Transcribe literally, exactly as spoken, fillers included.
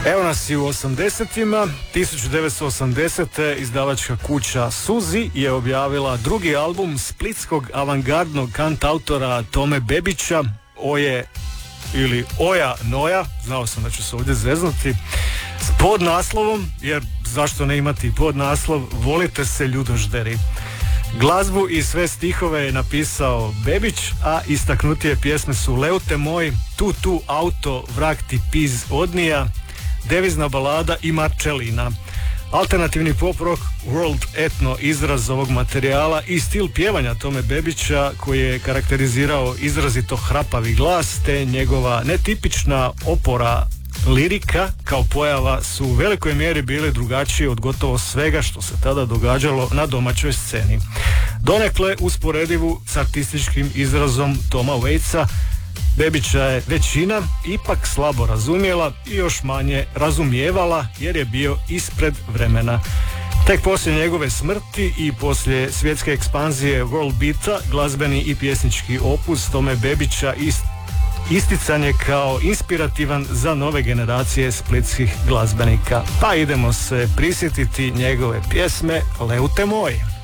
Evo nas i u osamdesetima. tisuću devetsto osamdesete. izdavačka kuća Suzi je objavila drugi album splitskog avangardnog kantautora Tome Bebića, Oje ili Oja Noja, znao sam da ću se ovdje zeznuti, s podnaslovom, jer zašto ne imati podnaslov, Volite se ljudožderi. Glazbu i sve stihove je napisao Bebić, a istaknutije pjesme su Leute moj, Tu tu auto, Vrag ti piz odnija, Devizna balada i Marčelina. Alternativni pop rock, world etno izraz ovog materijala i stil pjevanja Tome Bebića koji je karakterizirao izrazito hrapavi glas te njegova netipična opora lirika kao pojava su u velikoj mjeri bile drugačije od gotovo svega što se tada događalo na domaćoj sceni. Donekle usporedivu s artističkim izrazom Toma Waitsa, Bebića je većina ipak slabo razumjela i još manje razumijevala jer je bio ispred vremena. Tek poslije njegove smrti i poslije svjetske ekspanzije World Beata, glazbeni i pjesnički opus Tome Bebića ist, istican je kao inspirativan za nove generacije splitskih glazbenika. Pa idemo se prisjetiti njegove pjesme Leute moje.